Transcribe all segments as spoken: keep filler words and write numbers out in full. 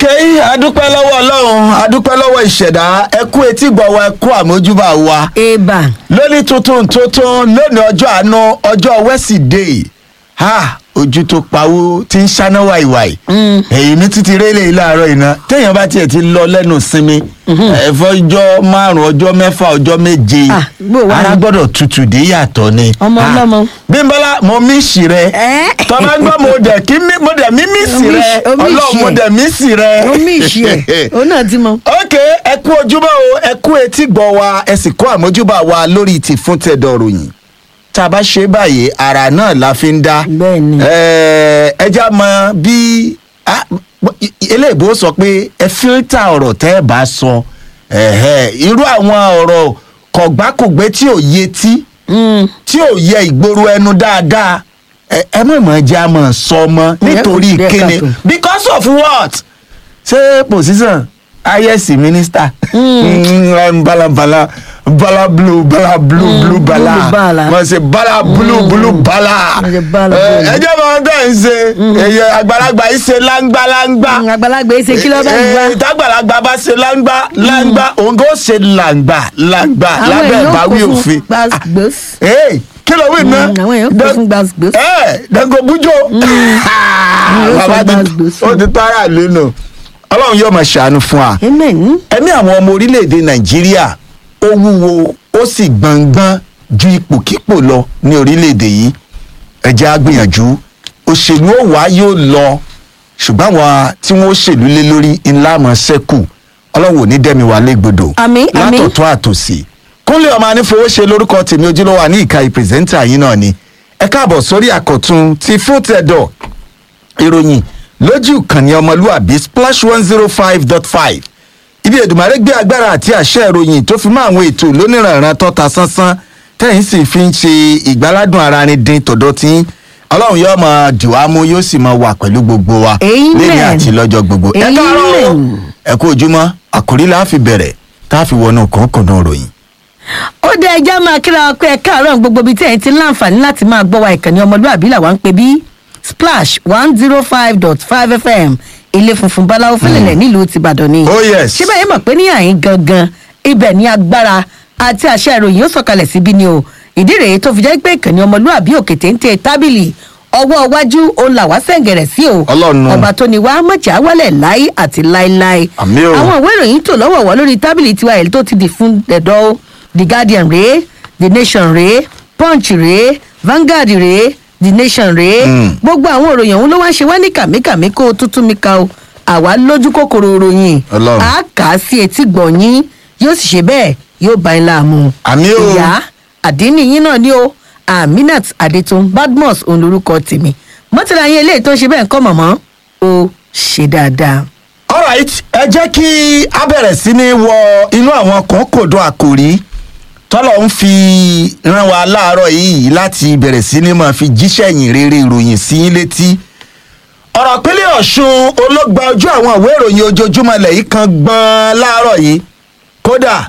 ok adúpẹ́ lọ́wọ́ ọlọ́run adúpẹ́ lọ́wọ́ ìṣẹ̀dá ẹ kú etí gbọ̀wọ́ ẹ kú àmójúbà wa. eba. lónìí tuntun tuntun lónìí ọjọ́ àánú ọjọ́ wẹ́sídẹ̀ẹ́ ha ojú tó pawó tí ń ṣáná wàìwàì. èyí ní títí rélé láàárọ̀ iná téèyàn bá tiẹ̀ ti lọ lẹ́nu sinmi ẹ̀fọ́ ọjọ́ márùn-ún ọjọ́ mẹ́fà ọjọ́ méje ara gbọ́dọ̀ tutù dé yàtọ̀ ni. ọmọ ọlọ́mọ. Bímbọ́lá mo mísì rẹ tọ́lá gbọ́ mo dẹ̀ kí mo dẹ̀ mí mísì rẹ ọlọ́run mo dẹ̀ mísì rẹ. ó mísì ẹ̀ ó náà ti mọ. ok ẹ kú ojúbọ o ẹ kú etí gbọ́ wa ẹ sì kó àmójúbà wa lórí ti fún tẹ̀dọ̀ ròyìn tá a bá ṣe báyìí ara náà la fi ń dá. bẹ́ẹ̀ni. ẹ já mọ bí eléèbó sọ pé ẹ fílítà ọ̀rọ̀ tẹ́ ẹ bá sọ irú àwọn ọ̀rọ̀ kọ̀gbákùgbé tí ò yé tí tí ò yẹ ìgboro ẹnu dáadáa ẹ mọ̀ mọ̀ jẹ́ àmọ̀ sọ mọ́ nítorí kíni because of what ṣé position highest minister balabala bala blue bala blue blue bala wọ́n ṣe bala blue blue bala ẹ jẹ́ mọ̀ ọ́n tẹ̀ ń ṣe èyí àgbàlagbà yìí ṣe láńgbá láńgbá àgbàlagbà yìí ṣe kí ló bá ń gbá tágbàlagbà bá ṣe láńgbá láńgbá òun kò ṣe làǹgbà làǹgbà lábẹ́ ìbáwí òfin kí ló wí ná àwọn èèyàn kò fún gbàgbós. ẹ dẹ́gbẹ́ bújó bàbá ó ti tara lẹ́nu ọlọ́run yóò máa ṣàánú fún wa. ẹ̀mí àwọn ọmọ orílẹ̀-èdè nàìjíríà ó wúwo ó sì gbọ̀ngbọ́n ju ipòkípò lọ ní orílẹ̀-èdè yìí ẹ jẹ́ á gbìyànjú òṣèlú òwá yóò lọ ṣùgbọ́n àwọn tí wọ́n ṣèlú lé lórí ńlá mọ̀ ṣẹ́kù ọlọ́run ò ní dẹ́mi wà légbodò látọ̀tún àtòsí kúnlẹ̀ ọmọ anífowóṣe lórúkọ tèmi ojúlówó ní ìka ìpèsèntà yìí náà ni ẹ káàbọ̀ sórí àkọ́tún ti fún tẹ̀dọ̀ ìròyìn lójú ìkànnì ọmọlúàbí splash one zero five dot five ibi èdùmàrè gbé agbára àti àṣẹ ìròyìn tó fi mọ́ àwọn ètò lóníranran tọ́ta sánsán tẹ́yìn sì fi ń ṣe ìgbáládùn ara ni dín tọ̀dọ̀ tí ọlọ́run yóò máa dìwà mú yóò sì máa wà pẹ̀lú gbogbo wa lẹ́yìn àti lọ́jọ́ gbogbo ẹ káàárọ̀ ẹ kú ojúmọ́ àkòrí la fi bẹ̀rẹ̀ tá a fi wọnú kọ̀ọ̀kan ròyìn. ó dé ẹjọ́ máa kíra pé ẹ káàárọ̀ gbogbo ibi tí ẹ̀yin ti láǹfààní láti máa gbọ́ wa ìkànnì ọmọlúàbí làwa ń pè bí splash one zero five dot five fm ilé funfun báláwo fẹlẹ̀lẹ̀ nílùú tìbàdàn ni. oh yes. ṣé báyìí mọ̀ pé ní àyín gangan ibẹ̀ ní agbára àti àṣẹ ìròyìn ó sọ̀kalẹ̀ síbí ni o ìdí rèé tó fi jẹ́ pé ìkànnì ọmọlúàbí òkè téńté tábìlì ọwọ́ iwájú òun làwa sẹ̀ǹgẹ̀rẹ̀ sí o. ọlọ́run ọba tó ní wàá mọ̀jà wálẹ̀ láí àti láíláí. àmì o. àwọn ìwé ìròyìn tò lọ́wọ́ wọ́ lórí tábìlì tiwa èyí tó ti di fún ẹ̀dọ́ the guardian rèé the nation rèé punch rèé vanguard rèé the nation rèé gbogbo àwọn òròyìn òun ló wá ṣe wá ní kàmíkàmí kó o tuntun mi ka o àwa lójú kòkòrò òròyìn a kà á sí etí gbọ̀nyín yóò sì ṣe bẹ́ẹ̀ yóò bá yín láàmú. àmì o. ìyá àdínníyín náà ni o aminat adetun badmus òun lorúkọ tèmi mọ́tìlá yín eléyìí tó ń ṣe bẹ́ẹ̀ ń kọ́ mọ̀mọ́ ó ṣe dáadáa. alright ẹ jẹ́ kí a bẹ̀rẹ̀ sí ní wọ inú àwọn kòńkòdó àkòrí tọ́lọ̀ ń fi ràn wá láàárọ̀ yìí láti bẹ̀rẹ̀ sí ní máa fi jíṣẹ́ yìn rere ìròyìn sí yín létí. ọ̀rọ̀ pínlẹ̀ ọ̀ṣun ológba ojú àwọn ìwé ìròyìn ojoojúmọ́ ilẹ̀ yìí kan gbọ́n láàárọ̀ yìí kódà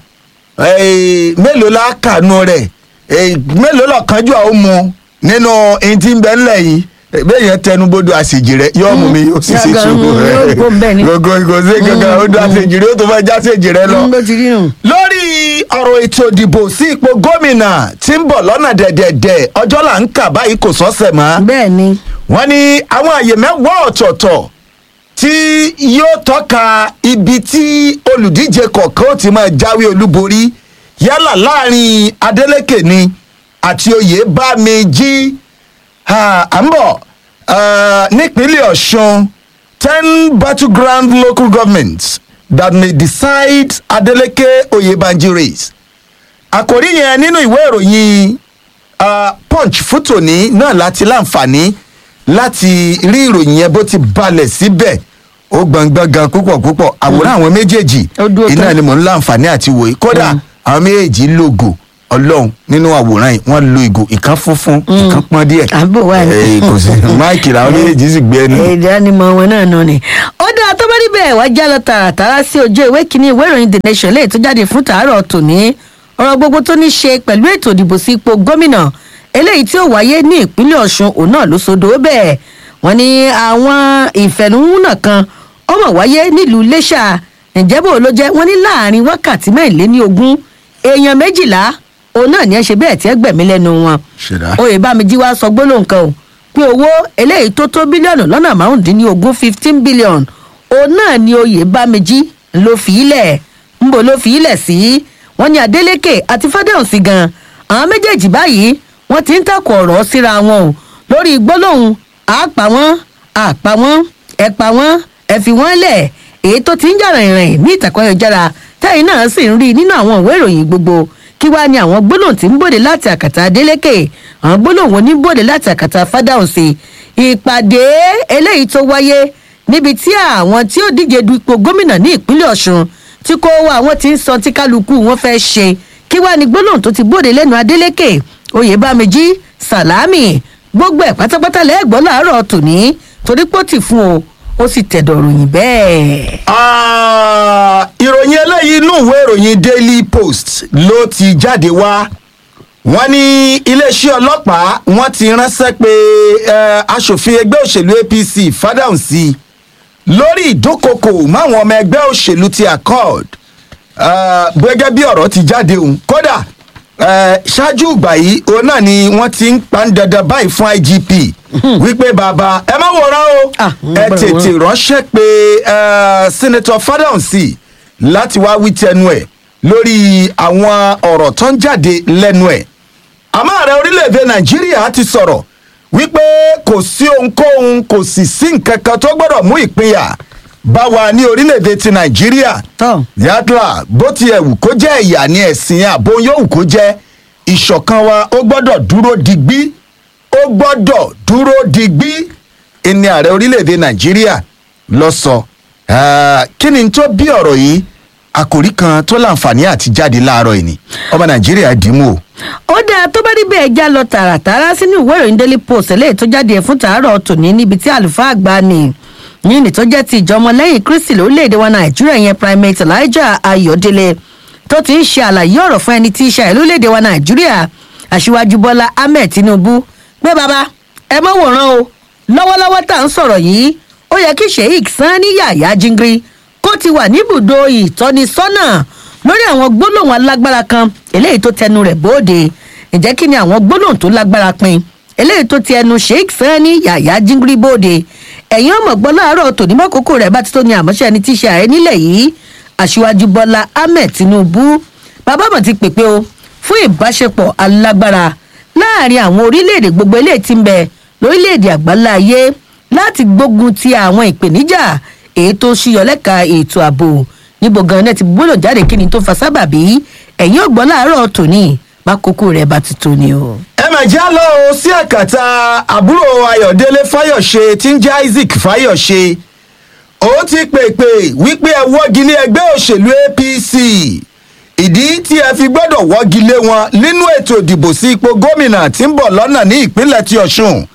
mélòó la kànú rẹ̀ mélòó lọ́kànjú àwọn mu nínú ẹni tí ń bẹ ńlẹ̀ yìí bẹ́ẹ̀ yẹn tẹnubodò àṣejì rẹ̀ yóò mú mi yóò sì ṣe ṣubú rẹ̀ gbogbo ìgòsè gangan ó dún àṣejì rẹ̀ ó tó fẹ́ já àṣejì rẹ̀ lọ. lórí ọ̀rọ̀ ètò ìdìbò sí ipò gómìnà tí ń bọ̀ lọ́nà dẹ̀dẹ̀dẹ̀ ọjọ́ là ń kà báyìí kò sọ́sẹ̀ mọ́. bẹ́ẹ̀ ni. wọ́n ní àwọn àyè mẹ́wàá ọ̀tọ̀ọ̀tọ̀ tí yóò tọ́ka ibi tí olùdíje kọ̀ọ̀kan ó ti máa jáwé olúborí yálà láàrin Adeleke ni àti Oyèbáméjì à ń bọ̀ nípínlẹ̀ Ọ̀ṣun ten battleground local governments that may decide Adeleke Oyèbánjí race. àkòrí yẹn nínú ìwé ìròyìn Punch fútòní náà láti láǹfààní láti rí ìròyìn yẹn bó ti balẹ̀ síbẹ̀ ó gbọ̀ngbọ̀n gan púpọ̀ púpọ̀ àwòrán àwọn méjèèjì iná ni mò ń láǹfààní àti wòye kódà àwọn méjèèjì lógo ọlọ́run nínú àwòrán yìí wọ́n lo ìgò ìkan funfun ìkan pọ́n díẹ̀. àbò wà ní. kò sí máìkì làwọn méjèèjì sì gbé ẹnu. ìdánimọ̀ wọn náà nù ni. ó dáa tó bá rí bẹ́ẹ̀ wá já lọ tààràtàrà sí ojú ìwé kínní ìwé ìròyìn the nation lè tó jáde fún tàárọ̀ tòní ọ̀rọ̀ gbogbo tó ní ṣe pẹ̀lú ètò ìdìbò sí ipò gómìnà eléyìí tí ó wáyé ní ìpínlẹ̀ ọ̀ṣun òun náà ló sọdọ̀ bẹ́ẹ̀ wọ́n ní àwọn ìfẹ̀nùhúnà kan ọmọ wáyé nílùú iléṣà ǹjẹ́ bò ló jẹ́ wọ́n ní láàrin wákàtí mẹ́rìnléní ogún èèyàn méjìlá òun náà ní ẹ ṣe bẹ́ẹ̀ tí ẹ gbẹ̀mí lẹ́nu wọn. Oyèbámijí wá sọ gbólóhùn kan o pé owó eléyìí tó tó bílíọ̀nù lọ́nà márùndínlógún fifteen billion òun náà ni Oyèbámijí ló fi ilẹ̀ ńbò ló fi ilẹ̀ sí wọ́n ní Adeleke àti Fádéhùnsí gan àwọn méjèèjì báyìí wọ́n ti ń takò ọ̀rọ̀ síra wọn o lórí gbólóhùn àpà wọn àpà wọn ẹ̀pà wọn ẹ̀fì wọn lẹ̀ èyí tó ti ń jà rìnrìn ní ìtàkùn ayélujára tẹ́yìn náà sì ń rí nínú àwọn ìwé ìròyìn gbogbo kí wàá ní àwọn gbólóhùn tí ń bòde láti àkàtà Adeleke àwọn gbólóhùn ní bòde láti àkàtà Fádéhùnsí ìpàdé eléyìí tó wáyé níbi tí àwọn tí ó díje du ipò gómìnà ní ìpínlẹ̀ Ọ̀ṣun tí kò wá àwọn tí ń sọ tí kálukú wọn fẹ́ ṣe kí wàá ní gbólóhùn tó ti bòde lẹ́nu Adeleke Oyèbámijí Sàlámì gbogbo ẹ̀ pátápátá lẹ́gbọ́n láàárọ̀ tòní torí pọ́ tì fún o ó sì tẹ̀dọ̀ ròyìn bẹ́ẹ̀. ìròyìn eléyìí inú ìwé ìròyìn Daily Post ló ti jáde wá wọ́n ní iléeṣẹ́ ọlọ́pàá wọ́n ti ránṣẹ́ pé aṣòfin ẹgbẹ́ òṣèlú A P C Fádéhùnsí lórí ìdúnkokò máwọn ọmọ ẹgbẹ́ òṣèlú ti Accord gẹ́gẹ́ bí ọ̀rọ̀ ti jáde òun kódà ṣáájú ìgbà yìí òun náà ni wọ́n ti ń pa ń dandan báyìí fún I G P wípé bàbá ẹ má wòran o ẹ tètè ránṣẹ́ pé Senator Fádéhùnsí láti wá wí tẹnu ẹ̀ lórí àwọn ọ̀rọ̀ tó ń jáde lẹ́nu ẹ̀ àmọ́ ààrẹ orílẹ̀-èdè Nàìjíríà ti sọ̀rọ̀ wípé kò sí ohunkóhun kò sì sí nǹkan kan tó gbọ́dọ̀ mú ìpínyà bá wa ní orílẹ̀-èdè ti Nàìjíríà yàtọ̀ bó ti ẹ̀wù kó jẹ́ ẹ̀yà ní ẹ̀sìn àbò yòówù kó jẹ́ ìṣọ̀kan wa ó gbọ́dọ̀ dúró digbí ó gbọ́dọ̀ dúró digbí ìní ààrẹ orílẹ̀-èdè Nàìjíríà lọ sọ kí ni tó bí ọ̀rọ̀ yìí àkòrí kan tó láǹfààní àti jáde láàárọ̀ yìí ni ọmọ Nàìjíríà dìímú o. ó dáa tó bá rí bẹ́ẹ̀ já lọ tààràtàrà sínú ìwé ìròyìn Daily Post eléyìí tó jáde fún tàárọ̀ tòní níbi tí àlùfáà àgbà ni yìnyín tó jẹ́ ti ìjọ ọmọlẹ́yìn Kristi lórílẹ̀‐èdè wa Nàìjíríà yẹn Primate Elijah Ayọ̀délé tó ti ń ṣe àlàyé ọ̀rọ̀ fún ẹni tí í ṣe lórílẹ̀‐èdè wa Nàìjíríà Aṣíwájú Bọ́lá Ahmed Tinubu pé bàbá ẹ má wòran o lọ́wọ́lọ́wọ́ tá à ń sọ̀rọ̀ yìí ó yẹ kí Sheikh Sani Yahya Jingiri kó ti wà níbùdó ìtọ́nisọ́nà lórí àwọn gbólóhùn alágbára kan eléyìí tó tẹnu rẹ̀ bóde ǹjẹ́ kí ni àwọn gbólóhùn tó lágbára pin eléyìí tó ti ẹnu Sheikh Sani Yahya Jingiri bóde ẹ̀yin ọmọ gbọ́ láàárọ̀ tòní mọ́kòkò rẹ̀ bá ti tó ní àmọ́ṣẹ́ ẹni tí í ṣe ààrẹ nílẹ̀ yìí Aṣíwájú Bọ́lá Ahmed Tinubu bàbá mọ̀ ti pèpè o fún ìbáṣepọ̀ alágbára láàrin àwọn orílẹ̀-èdè gbogbo eléyìí tí ń bẹ lórílẹ̀-èdè àgbáńlá ayé láti gbógun ti àwọn ìpèníjà èyí tó ṣíyọ lẹ́ka ètò ààbò níbo gan-an náà ti gbọ́dọ̀ jáde kí ni tó fa sábàbí ẹ̀yin ò gbọ́ láàárọ̀ tòní bákòókò rẹ̀ bá ti tó ni o. ẹ mà já lọ o sí àkàtà àbúrò Ayọ̀délé Fáyọ̀ṣe tí ń jẹ́ Isaac Fáyọ̀ṣe ó ti pèpè wípé ẹ wọ́gi ní ẹgbẹ́ òṣèlú A P C ìdí tí ẹ fi gbọ́dọ̀ wọ́gi lé wọn nínú ètò ìdìbò sí ipò gómìnà tí ń bọ̀ lọ́nà ní ìpínlẹ̀ ti Ọ̀ṣun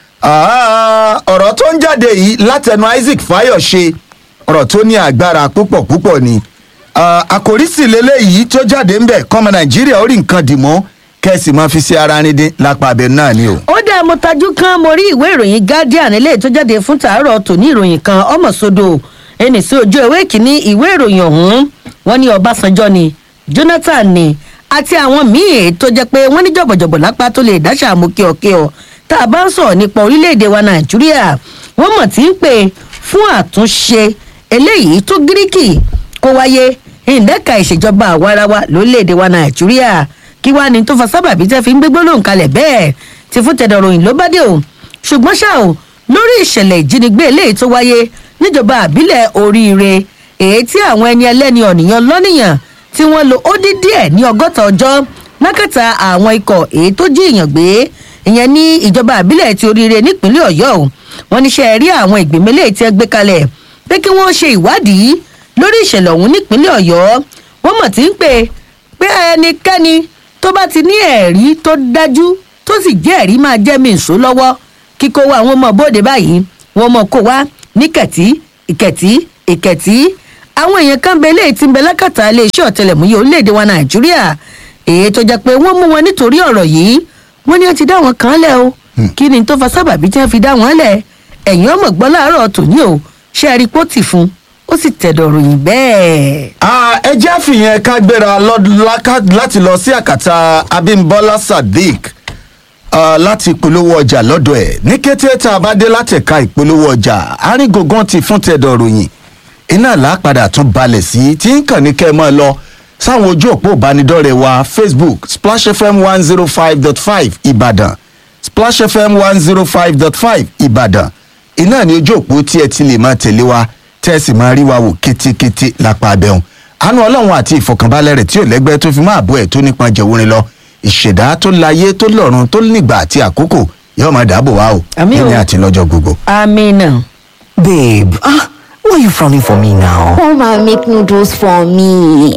ọ̀rọ̀ tó ń jáde yìí látẹnu Isaac Fáyọ̀ṣe ọ̀rọ̀ tó ní agbára púpọ̀ púpọ̀ ni àkòrí sì lélẹ́yìí tó jáde ń bẹ̀ kọ́mọ Nàìjíríà ó rí nǹkan dìmọ́ kẹ́sì máa fi ṣe ara ní dín lápá abẹ náà ni o. ó dá mo tajú kan mo rí ìwé ìròyìn Guardian eléyìí tó jáde fún tàárọ̀ tòní ìròyìn kan ọmọ sódò ẹnì sí ojú ewé kìíní ìwé ìròyìn ọ̀hún wọ́n ní Ọbásanjọ́ ni Jonathan ni àti àwọn míì tó jẹ́ pé wọ́n ní jọ̀bọ̀jọ̀bọ̀ lápá tó lè dáṣà àmúkíọ̀kíọ̀ tá a bá ń sọ̀rọ̀ nípa orílẹ̀-èdè wa Nàìjíríà wọ́n mọ̀ tí ń pè fún àtúnṣe eléyìí tó gíríkì kó wáyé ìdẹ́ka ìṣèjọba àwarawa lórílẹ̀-èdè wa Nàìjíríà kí wàá ní tó fa sábàbí tẹ́ fi ń gbégbó lóhùn kalẹ̀ bẹ́ẹ̀ ti fún tẹ̀dọ̀ròyìn ló bá dé o ṣùgbọ́n ṣá o lórí ìṣẹ̀lẹ̀ ìjínigbé eléyìí tó wáyé níjọba àbílẹ̀ Oríire èyí tí àwọn ẹni ẹlẹ́ni ọ̀nìyàn lọ́nìyàn tí wọ́n lo ó dín díẹ̀ ní ọgọ́ta ọjọ́ lákàtà àwọn ikọ̀ èyí tó jí èèyàn gbé ìyẹn ní ìjọba àbílẹ̀ ti Oríire nípínlẹ̀ Ọ̀yọ́ o wọ́n ní ṣe rí àwọn ìgbìmọ̀ eléyìí tí ẹ gbé kalẹ̀ pé kí wọ́n ṣe ìwádìí lórí ìṣẹ̀lẹ̀ ọ̀hún nípínlẹ̀ Ọ̀yọ́ wọ́n mọ̀ tí ń pè pé ẹnikẹ́ni tó bá ti ní ẹ̀rí tó dájú tó sì jẹ́ ẹ̀rí máa jẹ́ mi ìṣó lọ́wọ́ kíkó wa àwọn ọmọ bóde báyìí wọ́n mọ̀ kó wá ní kẹ̀tí ìkẹ̀tí ìkẹ̀tí àwọn èèyàn kan bẹ eléyìí tí ń bẹ lákàtà iléeṣẹ́ ọ̀tẹlẹ̀múyẹ́ orílẹ̀-èdè wa Nàìjíríà èyí tó jẹ́ pé wọ́n mú wọn nítorí ọ̀rọ̀ yìí wọ́n ní wọ́n ti dá wọn kan lẹ̀ o kí ni tó fa sábàbí tí wọ́n fi dá wọn lẹ̀ ẹ̀yin ọmọ gbọ́ láàárọ̀ tòní o ṣé ẹ rí pọ́tì fún ó sì tẹ̀dọ̀ ròyìn bẹ́ẹ̀. ẹ jẹ́ àfihàn ká gbéra láti lọ sí àkàtà Abímbọ́lá Sadiq uh, láti ìpolówó ọjà lọ́dọ̀ ẹ̀ ní kété tá a bá dé láti ẹ̀ka ìpolówó ọjà Aringogan ti fún tẹ̀dọ̀ ròyìn iná làápadà tún balẹ̀ sí tí ń kàn ní kẹ́ ẹ máa lọ sáwọn ojú òpó ìbánidọ́rẹ̀ẹ́ wa Facebook Splash F M one zero five dot five Ìbàdàn Splash F M one zero five dot five Ìbàdàn iná ní ojú òpó tí ẹ ti lè máa tẹ̀lé wa tẹ́sí máa rí wa wò kétékété lápá abẹ́hùn àánú ọlọ́run àti ìfọ̀kànbalẹ̀ rẹ̀ tí ò lẹ́gbẹ́ tó fi máa bọ́ ẹ̀ tó nípa jẹ̀wúrin lọ ìṣẹ̀dá tó láyé tó lọ́run tó nígbà àti àkókò yóò máa dáàbò wá o ní àti lọ́jọ́ gbogbo. amina. Babe, ah, why are you frowning for me now? Come and make noodles for me.